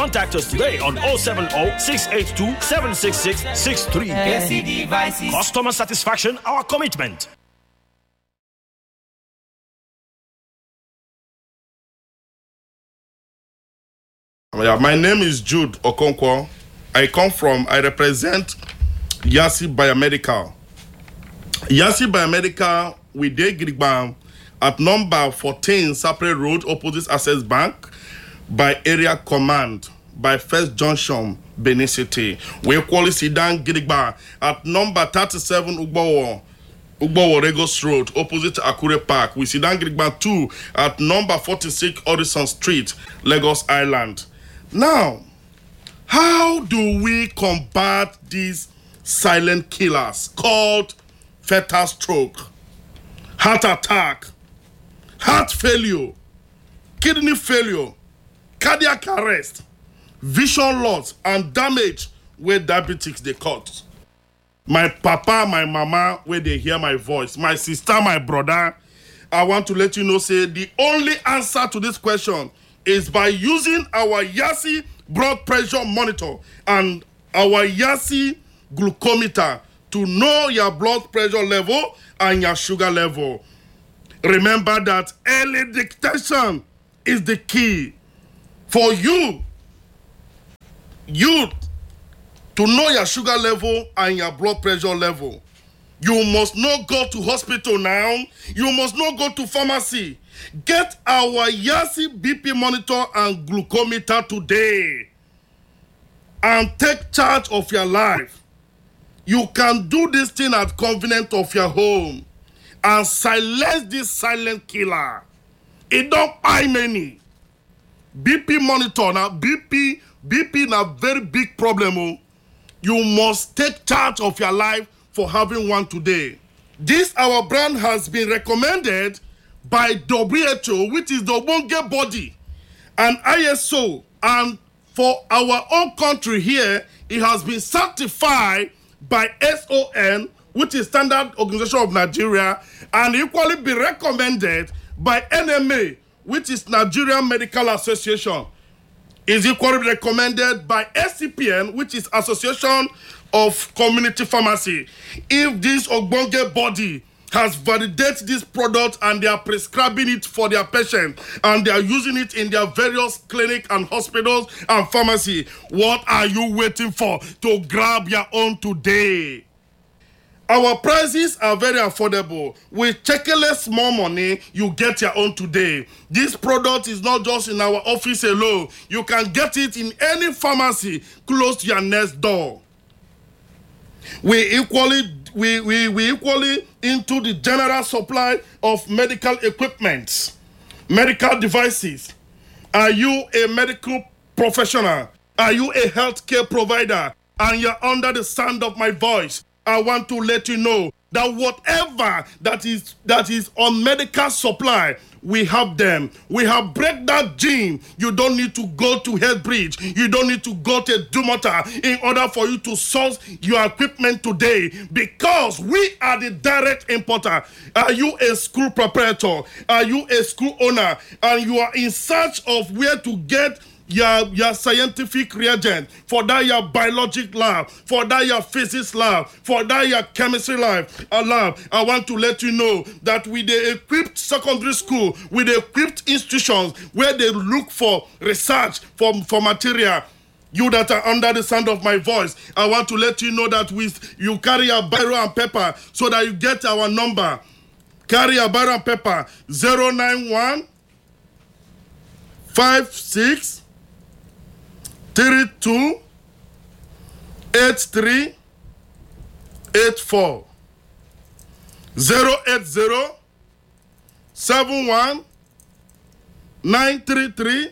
Contact us today on 070-682-76663. KC Devices. Customer satisfaction, our commitment. My name is Jude Okonkwo. I represent Yasi Biomedical. Yasi Biomedical, we dey Gidigba at number 14 Sapre Road, opposite Access Bank, by Area Command, by First Junction, Benin City. We equally sit down Gidigba at number 37 Ugbowo Regos Road, opposite Akure Park. We sit down Gidigba 2 at number 46 Horizon Street, Lagos Island. Now, how do we combat these silent killers called fatal stroke, heart attack, heart failure, kidney failure, cardiac arrest, vision loss, and damage where diabetics they cause? My papa, my mama, where they hear my voice, my sister, my brother, I want to let you know, say the only answer to this question is by using our Yasi blood pressure monitor and our Yasi glucometer to know your blood pressure level and your sugar level. Remember that early detection is the key for you to know your sugar level and your blood pressure level. You must not go to hospital now. You must not go to pharmacy. Get our Yasi BP monitor and glucometer today and take charge of your life. You can do this thing at convenience of your home and silence this silent killer. It don't buy many. BP monitor now, BP na very big problem. Oh. You must take charge of your life for having one today. This our brand has been recommended by WHO, which is the Obonge body, and ISO, and for our own country here, it has been certified by SON, which is Standard Organization of Nigeria, and equally be recommended by NMA, which is Nigerian Medical Association. Is equally recommended by SCPN, which is Association of Community Pharmacy. If this Obonge body has validated this product and they are prescribing it for their patients and they are using it in their various clinics and hospitals and pharmacy, what are you waiting for to grab your own today? Our prices are very affordable. With checkless more money, you get your own today. This product is not just in our office alone. You can get it in any pharmacy close to your next door. We equally into the general supply of medical equipment, medical devices. Are you a medical professional? Are you a healthcare provider? And you're under the sound of my voice. I want to let you know that whatever that is on medical supply, we have them. We have break that gene. You don't need to go to Headbridge. You don't need to go to Dumota in order for you to source your equipment today, because we are the direct importer. Are you a school proprietor? Are you a school owner? And you are in search of where to get your scientific reagent, for that your biologic lab, for that your physics lab, for that your chemistry lab, I want to let you know that with the equipped secondary school, with the equipped institutions where they look for research for material, you that are under the sound of my voice, I want to let you know that you carry a biro and paper so that you get our number. Carry a biro and paper 091 56 32 83 84 080 71 933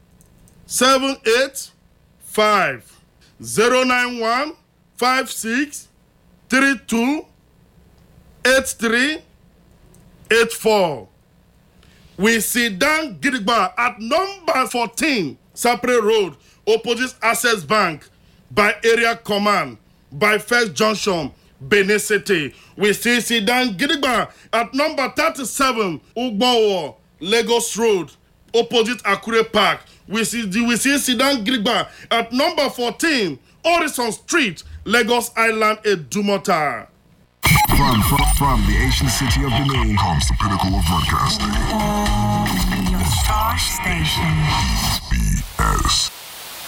785 091 56 32 83 84. We sit down Gidigba at number 14 Sapre Road, opposite Access Bank, by Area Command, by First Junction, Benin City. We still sit down Gidigba at number 37 Ugbowo, Lagos Road, opposite Akure Park. We see Sidan Grigba at number 14, Orison Street, Lagos Island, Edumota. From the ancient city of Benin comes the pinnacle of broadcasting. Your star station.